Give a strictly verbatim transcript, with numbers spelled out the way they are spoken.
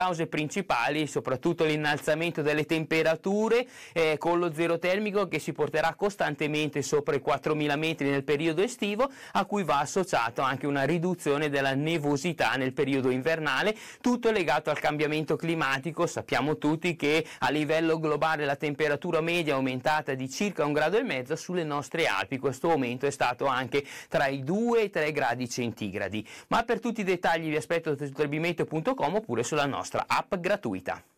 cause principali, soprattutto l'innalzamento delle temperature eh, con lo zero termico che si porterà costantemente sopra i quattromila metri nel periodo estivo, a cui va associato anche una riduzione della nevosità nel periodo invernale, tutto legato al cambiamento climatico. Sappiamo tutti che a livello globale la temperatura media è aumentata di circa un grado e mezzo, sulle nostre Alpi questo aumento è stato anche tra i due e i tre gradi centigradi. Ma per tutti i dettagli vi aspetto su trebimeteo punto com oppure sulla nostra app gratuita.